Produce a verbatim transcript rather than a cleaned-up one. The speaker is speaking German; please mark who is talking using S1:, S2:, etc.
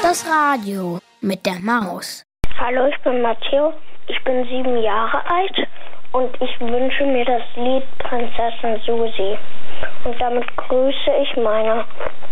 S1: Das Radio mit der Maus.
S2: Hallo, ich bin Matteo, ich bin sieben Jahre alt und ich wünsche mir das Lied Prinzessin Susi. Und damit grüße ich meine